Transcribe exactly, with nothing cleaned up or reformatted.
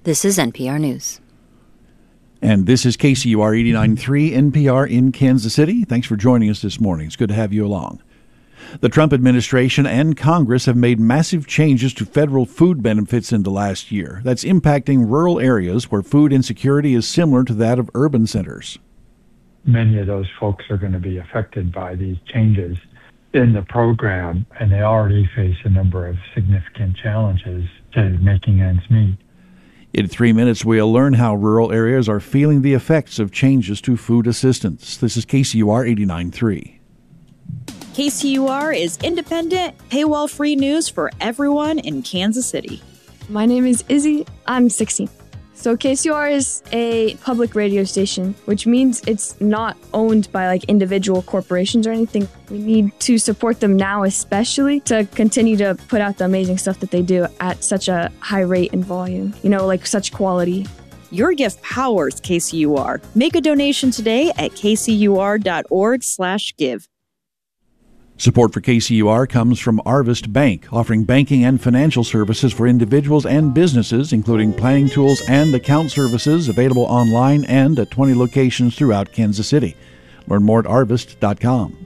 This is N P R News. And this is K C U R eighty-nine point three N P R in Kansas City. Thanks for joining us this morning. It's good to have you along. The Trump administration and Congress have made massive changes to federal food benefits in the last year. That's impacting rural areas where food insecurity is similar to that of urban centers. Many of those folks are going to be affected by these changes in the program, and they already face a number of significant challenges to making ends meet. In three minutes, we'll learn how rural areas are feeling the effects of changes to food assistance. This is K C U R eighty-nine point three. K C U R is independent, paywall-free news for everyone in Kansas City. My name is Izzy. I'm sixteen. So K C U R is a public radio station, which means it's not owned by like individual corporations or anything. We need to support them now, especially to continue to put out the amazing stuff that they do at such a high rate and volume, you know, like such quality. Your gift powers K C U R. Make a donation today at k c u r dot org slash give. Support for K C U R comes from Arvest Bank, offering banking and financial services for individuals and businesses, including planning tools and account services available online and at twenty locations throughout Kansas City. Learn more at arvest dot com.